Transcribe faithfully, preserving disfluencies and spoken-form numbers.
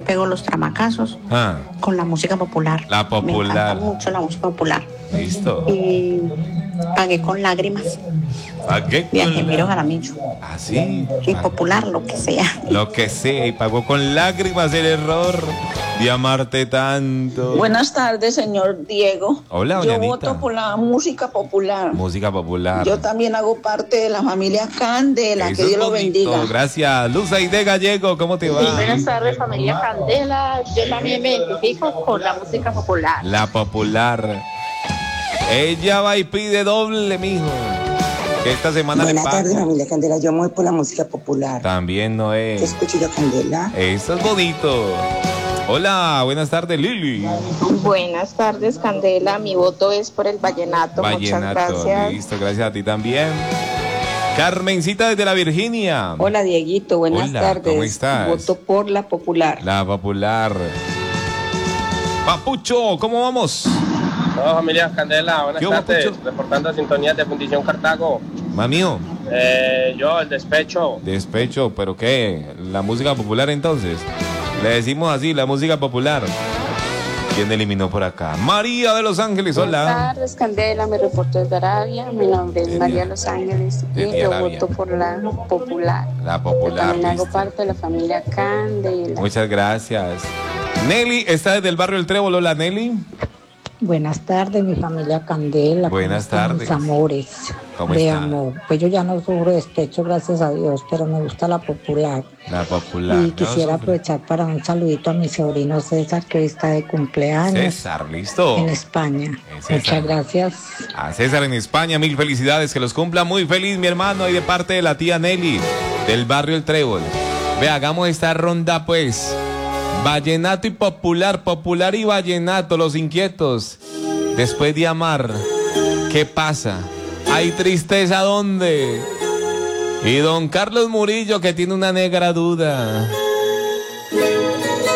pego los tramacazos Ah, con la música popular. La popular. Me encanta mucho la música popular. listo. Y pagué con lágrimas Pagué de con Angelmiro la- Jaramillo. Ah, sí. Y Ah, popular, lo que sea. Lo que sea, y pagó con lágrimas el error de amarte tanto. Buenas tardes, señor Diego. Hola, Yo doña Anita. voto por la música popular. Música popular. Yo también hago parte de la familia Candela. Eso Que Dios es lo bonito. bendiga. Gracias. Luz Aide Gallego, ¿cómo te va? Buenas tardes, familia Candela. Yo también me identifico con la música popular. La popular. Ella va y pide doble, mijo. Que esta semana le Buenas tardes, paga. familia Candela. Yo me voy por la música popular. También no Te es. escucho yo, Candela. Eso es bonito. Hola, buenas tardes, Lili. Buenas tardes, Candela. Mi voto es por el vallenato. Vallenato, Muchas gracias. listo, gracias a ti también. Carmencita desde la Virginia. Hola Dieguito, buenas Hola, tardes. ¿cómo estás? Voto por la popular. La popular. Papucho, ¿cómo vamos? Hola familia Candela, buenas ¿Qué hubo, tardes, Pucho? reportando sintonía de Fundición Cartago. Mamío, Eh, yo, el despecho. despecho, ¿pero qué? ¿La música popular entonces? Le decimos así, la música popular. ¿Quién eliminó por acá? María de Los Ángeles, Buenas hola. tardes, Candela, me reporto desde Arabia. Mi nombre es Desde- María Los Ángeles desde y yo Arabia. voto por la popular. La Yo popular. también hago listo. parte de la familia Candela. Muchas gracias. Nelly, está desde el barrio El Trébol, hola Nelly. Buenas tardes, mi familia Candela. ¿Cómo Buenas están tardes. mis amores ¿Cómo de está? amor. Pues yo ya no sufro despecho, gracias a Dios, pero me gusta la popular. La popular. Y quisiera No, aprovechar para un saludito a mi sobrino César, que hoy está de cumpleaños César, listo. en España. César. Muchas gracias. A César en España, mil felicidades, que los cumpla muy feliz, mi hermano, y de parte de la tía Nelly, del barrio El Trébol. Ve, hagamos esta ronda, pues. Vallenato y popular, popular y vallenato, los inquietos. Después de amar, ¿qué pasa? ¿Hay tristeza dónde? Y don Carlos Murillo, que tiene una negra duda.